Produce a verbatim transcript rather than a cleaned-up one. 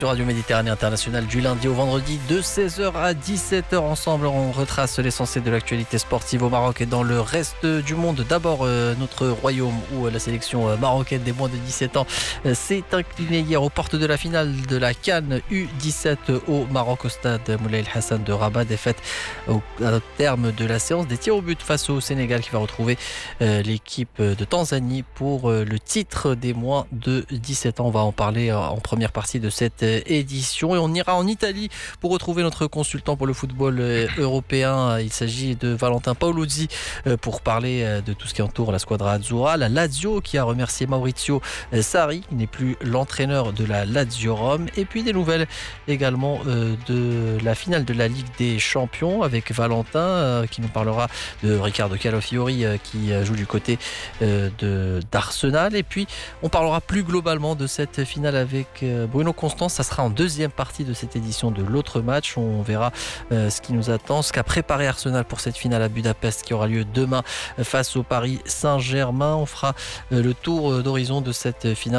Sur Radio Méditerranée Internationale du lundi au vendredi de seize heures à dix-sept heures. Ensemble, on retrace l'essentiel de l'actualité sportive au Maroc et dans le reste du monde. D'abord, euh, notre royaume où la sélection marocaine des moins de dix-sept ans euh, s'est inclinée hier aux portes de la finale de la CAN U dix-sept au Maroc au stade Moulay El Hassan de Rabat. Défaite au, au terme de la séance des tirs au but face au Sénégal qui va retrouver euh, l'équipe de Tanzanie pour euh, le titre des moins de dix-sept ans. On va en parler euh, en première partie de cette édition et on ira en Italie pour retrouver notre consultant pour le football européen. Il s'agit de Valentin Paoluzzi pour parler de tout ce qui entoure la Squadra Azzurra. La Lazio qui a remercié Maurizio Sarri, qui n'est plus l'entraîneur de la Lazio Rome, et puis des nouvelles également de la finale de la Ligue des Champions avec Valentin qui nous parlera de Riccardo Calafiori qui joue du côté de d'Arsenal, et puis on parlera plus globalement de cette finale avec Bruno Constance. Ça sera en deuxième partie de cette édition de l'autre match. On verra euh, ce qui nous attend, ce qu'a préparé Arsenal pour cette finale à Budapest qui aura lieu demain face au Paris Saint-Germain. On fera euh, le tour d'horizon de cette finale